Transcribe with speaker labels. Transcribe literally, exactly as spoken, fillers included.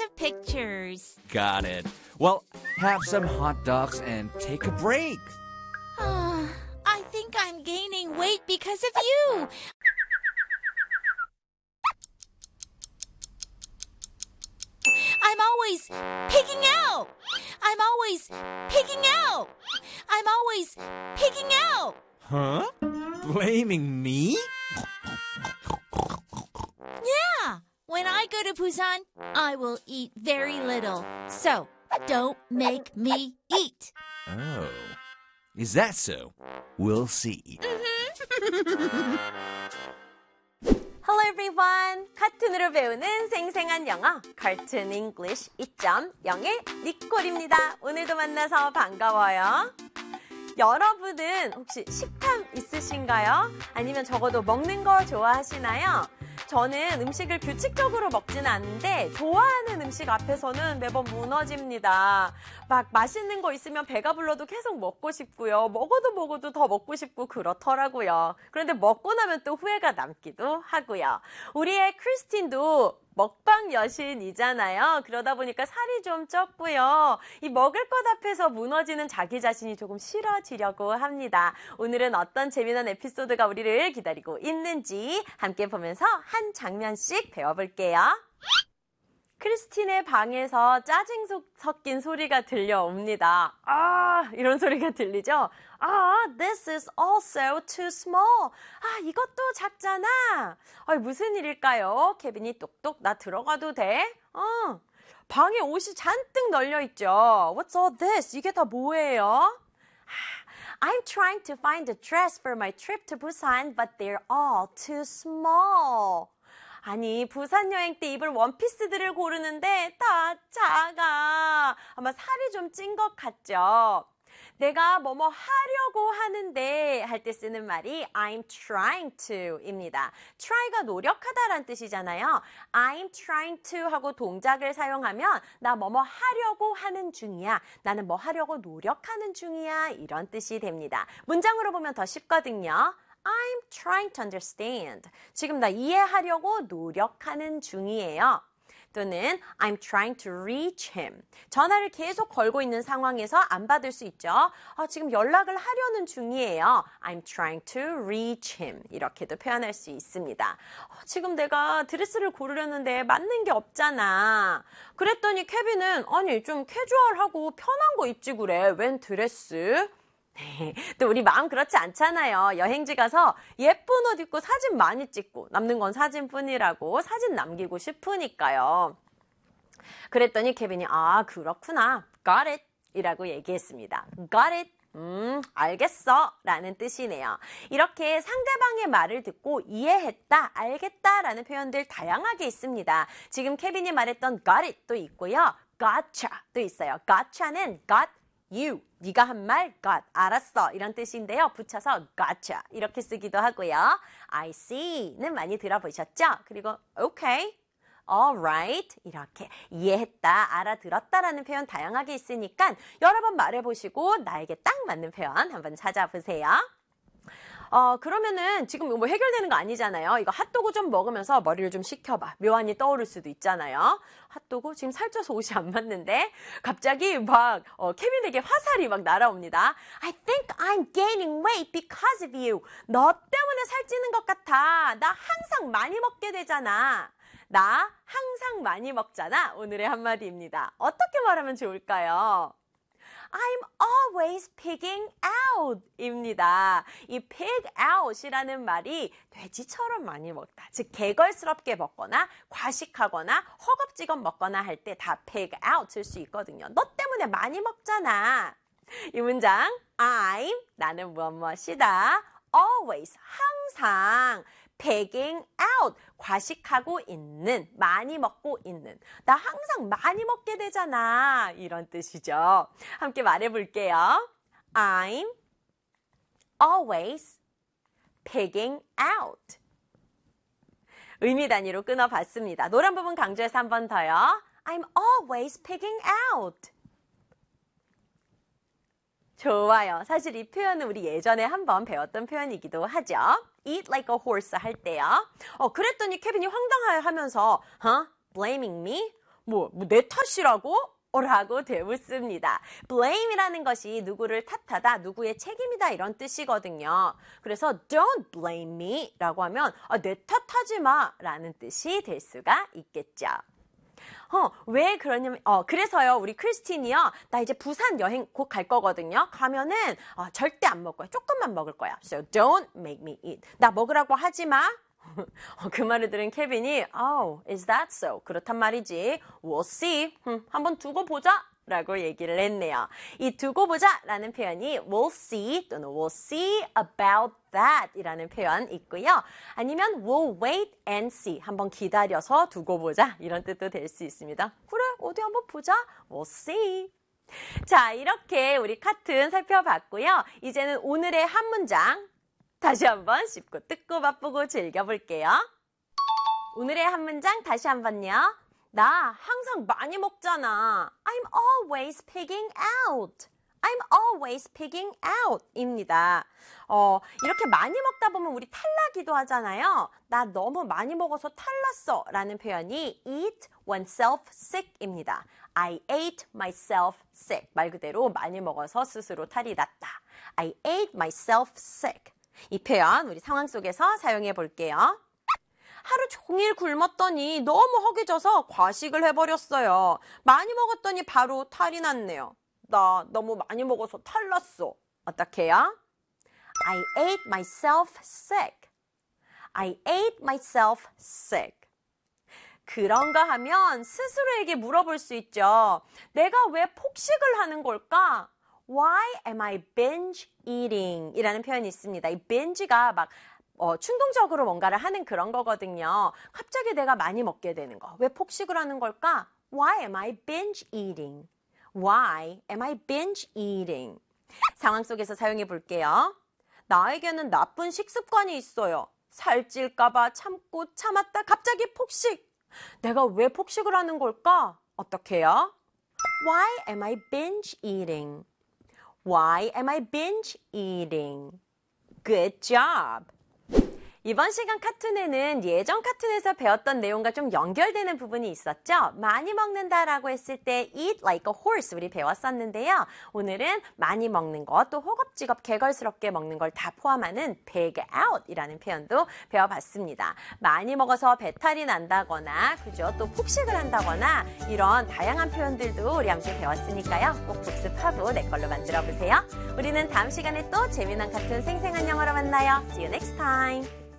Speaker 1: of pictures.
Speaker 2: Got it. Well, have some hot dogs and take a break.
Speaker 1: I think I'm gaining weight because of you. I'm always pigging out. I'm always pigging out. I'm always pigging out.
Speaker 2: Huh? Blaming me?
Speaker 1: Yeah. When I go to Busan, I will eat very little. So, don't make me eat.
Speaker 2: Oh. Is that so? We'll see.
Speaker 3: Hello everyone! 카툰으로 배우는 생생한 영어 Cartoon English 이 점 영의 니콜입니다. 오늘도 만나서 반가워요. 여러분은 혹시 식탐 있으신가요? 아니면 적어도 먹는 거 좋아하시나요? 저는 음식을 규칙적으로 먹지는 않는데 좋아하는 음식 앞에서는 매번 무너집니다. 막 맛있는 거 있으면 배가 불러도 계속 먹고 싶고요. 먹어도 먹어도 더 먹고 싶고 그렇더라고요. 그런데 먹고 나면 또 후회가 남기도 하고요. 우리의 크리스틴도 먹방 여신이잖아요. 그러다 보니까 살이 좀 쪘고요. 이 먹을 것 앞에서 무너지는 자기 자신이 조금 싫어지려고 합니다. 오늘은 어떤 재미난 에피소드가 우리를 기다리고 있는지 함께 보면서 한 장면씩 배워볼게요. 크리스틴의 방에서 짜증 섞인 소리가 들려옵니다. 아, 이런 소리가 들리죠? 아, this is also too small. 아, 이것도 작잖아. 아, 무슨 일일까요? 케빈이 똑똑, 나 들어가도 돼? 어. 방에 옷이 잔뜩 널려있죠. What's all this? 이게 다 뭐예요? I'm trying to find a dress for my trip to Busan, but they're all too small. 아니, 부산 여행 때 입을 원피스들을 고르는데 다 작아. 아마 살이 좀 찐 것 같죠? 내가 뭐뭐 하려고 하는데 할 때 쓰는 말이 I'm trying to 입니다. try가 노력하다란 뜻이잖아요. I'm trying to 하고 동작을 사용하면 나 뭐뭐 하려고 하는 중이야. 나는 뭐 하려고 노력하는 중이야. 이런 뜻이 됩니다. 문장으로 보면 더 쉽거든요. I'm trying to understand. 지금 나 이해하려고 노력하는 중이에요. 또는 I'm trying to reach him. 전화를 계속 걸고 있는 상황에서 안 받을 수 있죠. 아, 지금 연락을 하려는 중이에요. I'm trying to reach him. 이렇게도 표현할 수 있습니다. 어, 지금 내가 드레스를 고르려는데 맞는 게 없잖아. 그랬더니 케빈은 아니 좀 캐주얼하고 편한 거 입지 그래. 웬 드레스? 네, 또 우리 마음 그렇지 않잖아요. 여행지 가서 예쁜 옷 입고 사진 많이 찍고 남는 건 사진뿐이라고 사진 남기고 싶으니까요. 그랬더니 케빈이 아 그렇구나. Got it 이라고 얘기했습니다. Got it. 음 알겠어 라는 뜻이네요. 이렇게 상대방의 말을 듣고 이해했다, 알겠다 라는 표현들 다양하게 있습니다. 지금 케빈이 말했던 got it도 있고요. gotcha도 있어요. gotcha는 got you, 네가 한 말, got, 알았어 이런 뜻인데요. 붙여서 gotcha 이렇게 쓰기도 하고요. I see는 많이 들어보셨죠? 그리고 okay, alright 이렇게 이해했다, 알아들었다라는 표현 다양하게 있으니까 여러 번 말해보시고 나에게 딱 맞는 표현 한번 찾아보세요. 어, 그러면은 지금 뭐 해결되는 거 아니잖아요. 이거 핫도그 좀 먹으면서 머리를 좀 식혀봐. 묘안이 떠오를 수도 있잖아요. 핫도그 지금 살쪄서 옷이 안 맞는데 갑자기 막 어, 케빈에게 화살이 막 날아옵니다. I think I'm gaining weight because of you. 너 때문에 살찌는 것 같아. 나 항상 많이 먹게 되잖아. 나 항상 많이 먹잖아. 오늘의 한마디입니다. 어떻게 말하면 좋을까요? I'm always pigging out 입니다. 이 pig out 이라는 말이 돼지처럼 많이 먹다. 즉 개걸스럽게 먹거나 과식하거나 허겁지겁 먹거나 할 때 다 pig out 쓸 수 있거든요. 너 때문에 많이 먹잖아. 이 문장 I'm 나는 무엇 무엇이다. always 항상 pigging out 과식하고 있는, 많이 먹고 있는. 나 항상 많이 먹게 되잖아. 이런 뜻이죠. 함께 말해볼게요. I'm always pigging out. 의미 단위로 끊어봤습니다. 노란 부분 강조해서 한 번 더요. I'm always pigging out. 좋아요. 사실 이 표현은 우리 예전에 한번 배웠던 표현이기도 하죠. Eat like a horse 할 때요. 어, 그랬더니 케빈이 황당해하면서 huh? Blaming me? 뭐, 뭐 내 탓이라고? 라고 되묻습니다. blame이라는 것이 누구를 탓하다, 누구의 책임이다 이런 뜻이거든요. 그래서 don't blame me 라고 하면 아, 내 탓하지 마 라는 뜻이 될 수가 있겠죠. 어, 왜 그러냐면, 어, 그래서요, 우리 크리스틴이요, 나 이제 부산 여행 곧 갈 거거든요. 가면은, 어, 절대 안 먹을 거야. 조금만 먹을 거야. So don't make me eat. 나 먹으라고 하지 마. 어, 그 말을 들은 케빈이, oh, is that so? 그렇단 말이지. We'll see. 음, 한번 두고 보자. 라고 얘기를 했네요. 이 두고 보자 라는 표현이 we'll see 또는 we'll see about that 이라는 표현 있고요. 아니면 we'll wait and see. 한번 기다려서 두고 보자. 이런 뜻도 될 수 있습니다. 그래, 어디 한번 보자. we'll see. 자, 이렇게 우리 카툰 살펴봤고요. 이제는 오늘의 한 문장 다시 한번 씹고 뜯고 맛보고 즐겨볼게요. 오늘의 한 문장 다시 한번요. 나 항상 많이 먹잖아. I'm always pigging out. I'm always pigging out 입니다. 어, 이렇게 많이 먹다 보면 우리 탈나기도 하잖아요. 나 너무 많이 먹어서 탈났어 라는 표현이 eat oneself sick 입니다. I ate myself sick. 말 그대로 많이 먹어서 스스로 탈이 났다. I ate myself sick. 이 표현 우리 상황 속에서 사용해 볼게요. 하루 종일 굶었더니 너무 허기져서 과식을 해버렸어요. 많이 먹었더니 바로 탈이 났네요. 나 너무 많이 먹어서 탈났어. 어떻게 해요? I ate myself sick. I ate myself sick. 그런가 하면 스스로에게 물어볼 수 있죠. 내가 왜 폭식을 하는 걸까? Why am I binge eating? 이라는 표현이 있습니다. 이 binge가 막 어, 충동적으로 뭔가를 하는 그런 거거든요. 갑자기 내가 많이 먹게 되는 거. 왜 폭식을 하는 걸까? Why am I binge eating? Why am I binge eating? 상황 속에서 사용해 볼게요. 나에게는 나쁜 식습관이 있어요. 살찔까봐 참고 참았다 갑자기 폭식. 내가 왜 폭식을 하는 걸까? 어떻게 해요? Why am I binge eating? Why am I binge eating? Good job! 이번 시간 카툰에는 예전 카툰에서 배웠던 내용과 좀 연결되는 부분이 있었죠? 많이 먹는다라고 했을 때 eat like a horse 우리 배웠었는데요. 오늘은 많이 먹는 것, 또 호겁지겁 개걸스럽게 먹는 걸 다 포함하는 pig out 이라는 표현도 배워봤습니다. 많이 먹어서 배탈이 난다거나, 그죠? 또 폭식을 한다거나 이런 다양한 표현들도 우리 함께 배웠으니까요. 꼭 복습하고 내 걸로 만들어 보세요. 우리는 다음 시간에 또 재미난 카툰 생생한 영어로 만나요. See you next time!